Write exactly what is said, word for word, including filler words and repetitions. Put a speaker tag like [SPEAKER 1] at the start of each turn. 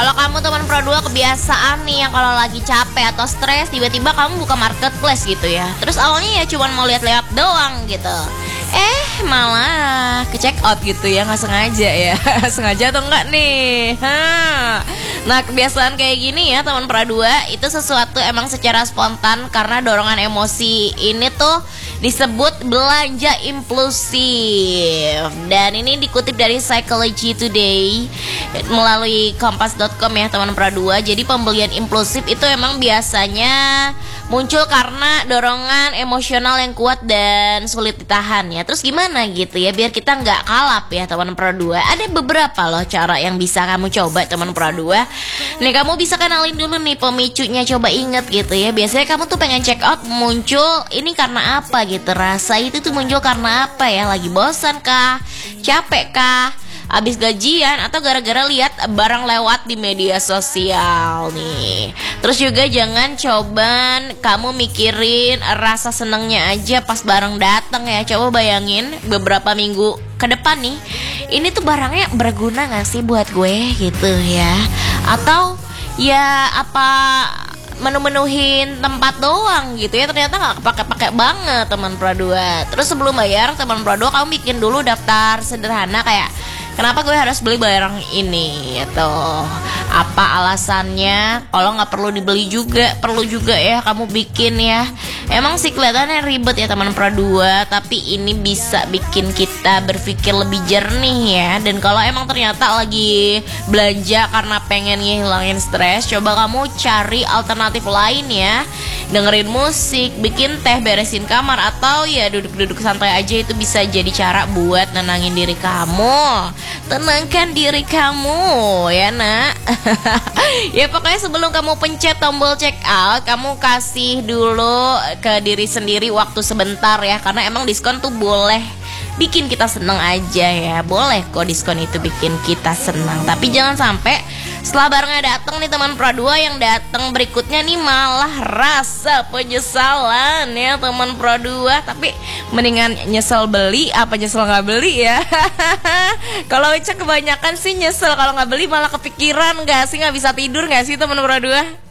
[SPEAKER 1] Kalau kamu teman Pro dua kebiasaan nih yang kalau lagi capek atau stres tiba-tiba kamu buka marketplace gitu ya. Terus awalnya ya cuma mau lihat-lihat doang gitu. Eh malah ke check out gitu ya, nggak sengaja ya. Sengaja atau enggak nih? Ha. Nah kebiasaan kayak gini ya teman Pro dua itu sesuatu emang secara spontan karena dorongan emosi ini tuh disebut belanja impulsif. Dan ini dikutip dari Psychology Today melalui kompas dot com ya teman Pro dua. Jadi pembelian impulsif itu emang biasanya muncul karena dorongan emosional yang kuat dan sulit ditahan ya. Terus gimana gitu ya biar kita nggak kalap ya teman Pro dua. Ada beberapa loh cara yang bisa kamu coba teman Pro dua. Nih kamu bisa kenalin dulu nih pemicunya, coba inget gitu ya. Biasanya kamu tuh pengen check out muncul ini karena apa gitu. Rasa itu tuh muncul karena apa ya? Lagi bosan kah? Capek kah? Abis gajian atau gara-gara lihat barang lewat di media sosial nih. Terus juga jangan coba kamu mikirin rasa senengnya aja pas barang datang ya. Coba bayangin beberapa minggu ke depan nih, ini tuh barangnya berguna gak sih buat gue gitu ya. Atau ya apa menu-menuhin tempat doang gitu ya, ternyata nggak kepake-pake banget teman Pro dua. Terus sebelum bayar teman Pro dua kamu bikin dulu daftar sederhana kayak kenapa gue harus beli barang ini gitu. Apa alasannya? Kalau nggak perlu dibeli juga, perlu juga ya kamu bikin ya. Emang sih kelihatannya ribet ya teman Pro dua, tapi ini bisa bikin kita berpikir lebih jernih ya. Dan kalau emang ternyata lagi belanja karena pengen ngilangin stres, coba kamu cari alternatif lain ya. Dengerin musik, bikin teh, beresin kamar, atau ya duduk-duduk santai aja. Itu bisa jadi cara buat nenangin diri kamu. Tenangkan diri kamu ya nak. Ya pokoknya sebelum kamu pencet tombol check out, kamu kasih dulu ke diri sendiri waktu sebentar ya. Karena emang diskon tuh boleh bikin kita seneng aja ya. Boleh kok diskon itu bikin kita senang. Tapi jangan sampai setelah barangnya datang nih teman Pro dua, yang datang berikutnya nih malah rasa penyesalan ya teman Pro dua. Tapi mendingan nyesel beli apa nyesel nggak beli ya. Kalau Ica kebanyakan sih nyesel kalau nggak beli, malah kepikiran nggak sih, nggak bisa tidur nggak sih teman Pro dua?